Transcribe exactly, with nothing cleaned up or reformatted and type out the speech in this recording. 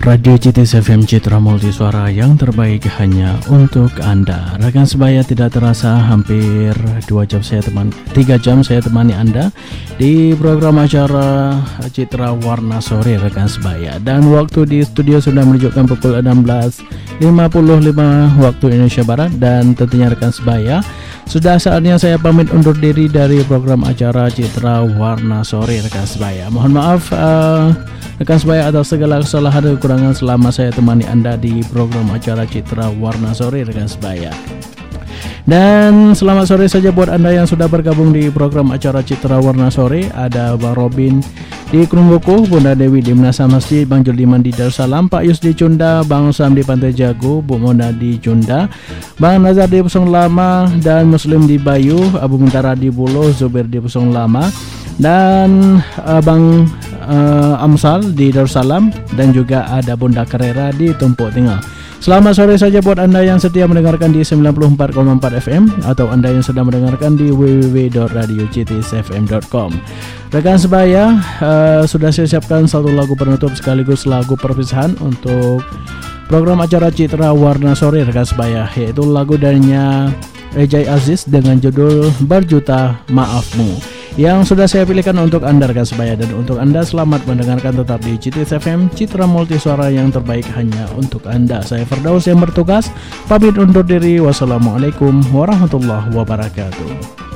Radio C T S F M Citra Multisuara yang terbaik hanya untuk Anda. Rekan sebaya, tidak terasa hampir dua jam saya teman, tiga jam saya temani Anda di program acara Citra Warna Sore rekan sebaya. Dan waktu di studio sudah menunjukkan pukul enam belas lima puluh lima waktu Indonesia Barat. Dan tentunya rekan sebaya, sudah saatnya saya pamit undur diri dari program acara Citra Warna Sore rekan sebaya. Mohon maaf uh, rekan sebaya atas segala kesalahan dan kekurangan selama saya temani Anda di program acara Citra Warna Sore rekan sebaya. Dan selamat sore saja buat Anda yang sudah bergabung di program acara Citra Warna Sore. Ada Bang Robin di Krungguku, Bunda Dewi di Menasa Masjid, Bang Juliman di Darussalam, Pak Yus di Cunda, Bang Sam di Pantai Jago, Bu Mona di Cunda, Bang Nazar di Pusong Lama, dan Muslim di Bayu, Abu Mintara di Bulo, Zubir di Pusong Lama, dan uh, Bang uh, Amsal di Darussalam, dan juga ada Bunda Carrera di Tumpuk Tinggal. Selamat sore saja buat Anda yang setia mendengarkan di sembilan puluh empat koma empat F M atau Anda yang sedang mendengarkan di w w w dot radio c t s f m dot com. Rekan sebaya, uh, sudah saya siapkan satu lagu penutup sekaligus lagu perpisahan untuk program acara Citra Warna Sore rekan sebaya, yaitu lagu darinya Ejai Aziz dengan judul Berjuta Maafmu yang sudah saya pilihkan untuk Anda rekan sebaya. Dan untuk Anda, selamat mendengarkan tetap di C T S F M Citra Multisuara yang terbaik hanya untuk Anda. Saya Firdaus yang bertugas pamit undur diri. Wassalamualaikum warahmatullahi wabarakatuh.